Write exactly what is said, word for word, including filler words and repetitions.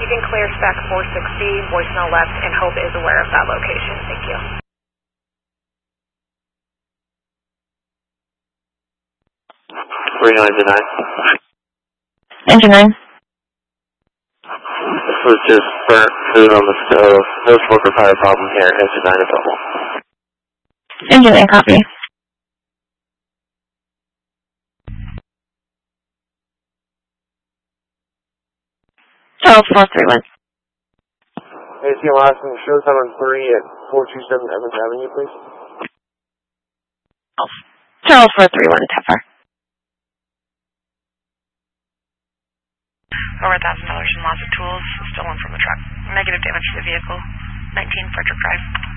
You can clear spec four sixty, voicemail left, and Hope is aware of that location. Thank you. Reno engine nine. Engine nine. This was just burnt food on the stove. No smoke or fire problem here. Engine nine available. Engine nine, copy. Charles four three one. Hey, Team Austin, show seven three at four two seven Evans Avenue, please. Charles four three one, T E F R. Over one thousand dollars in loss of tools stolen from the truck. Negative damage to the vehicle. nineteen Frederick Drive.